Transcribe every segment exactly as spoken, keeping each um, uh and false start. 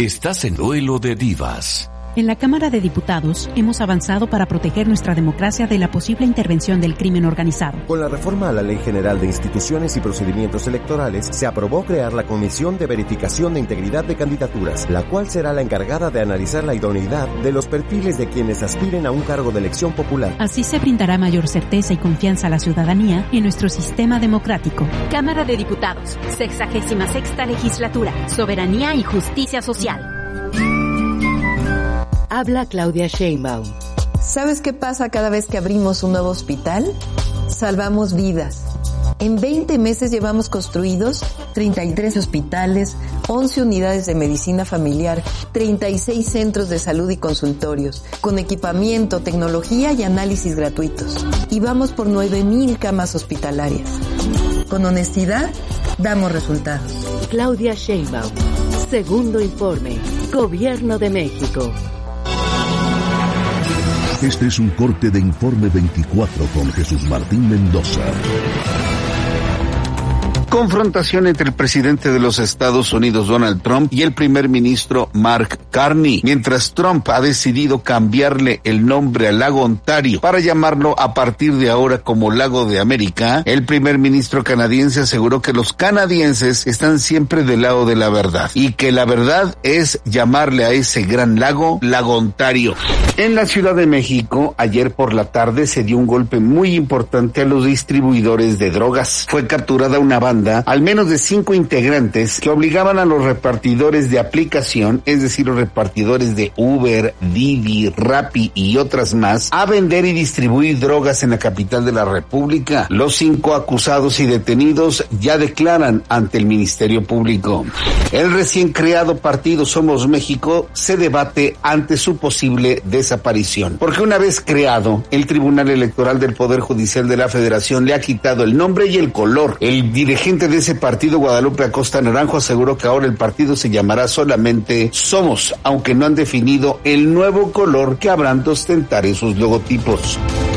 Estás en Duelo de Divas. En la Cámara de Diputados hemos avanzado para proteger nuestra democracia de la posible intervención del crimen organizado. Con la reforma a la Ley General de Instituciones y Procedimientos Electorales, se aprobó crear la Comisión de Verificación de Integridad de Candidaturas, la cual será la encargada de analizar la idoneidad de los perfiles de quienes aspiren a un cargo de elección popular. Así se brindará mayor certeza y confianza a la ciudadanía en nuestro sistema democrático. Cámara de Diputados, sexagésima sexta legislatura, soberanía y justicia social. Habla Claudia Sheinbaum. ¿Sabes qué pasa cada vez que abrimos un nuevo hospital? Salvamos vidas. En veinte meses llevamos construidos treinta y tres hospitales, once unidades de medicina familiar, treinta y seis centros de salud y consultorios, con equipamiento, tecnología y análisis gratuitos. Y vamos por nueve mil camas hospitalarias. Con honestidad, damos resultados. Claudia Sheinbaum. Segundo informe. Gobierno de México. Este es un corte de Informe veinticuatro con Jesús Martín Mendoza. Confrontación entre el presidente de los Estados Unidos, Donald Trump, y el primer ministro Mark Carney, mientras Trump ha decidido cambiarle el nombre al lago Ontario para llamarlo a partir de ahora como Lago de América. El primer ministro canadiense aseguró que los canadienses están siempre del lado de la verdad y que la verdad es llamarle a ese gran lago Lago Ontario. En la Ciudad de México, ayer por la tarde se dio un golpe muy importante a los distribuidores de drogas. Fue capturada una banda al menos de cinco integrantes que obligaban a los repartidores de aplicación, es decir, los repartidores de Uber, Didi, Rappi y otras más, a vender y distribuir drogas en la capital de la República. Los cinco acusados y detenidos ya declaran ante el Ministerio Público. El recién creado partido Somos México se debate ante su posible desaparición, porque una vez creado, el Tribunal Electoral del Poder Judicial de la Federación le ha quitado el nombre y el color. El dirigente de ese partido, Guadalupe Acosta Naranjo, aseguró que ahora el partido se llamará solamente Somos, aunque no han definido el nuevo color que habrán de ostentar en sus logotipos.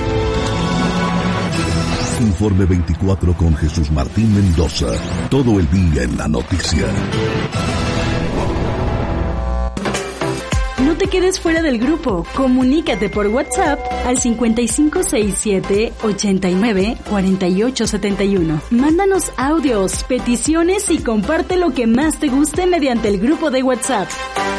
Informe veinticuatro con Jesús Martín Mendoza. Todo el día en la noticia. No te quedes fuera del grupo. Comunícate por WhatsApp al cincuenta y cinco sesenta y siete, ochenta y nueve, cuarenta y ocho setenta y uno. Mándanos audios, peticiones y comparte lo que más te guste mediante el grupo de WhatsApp.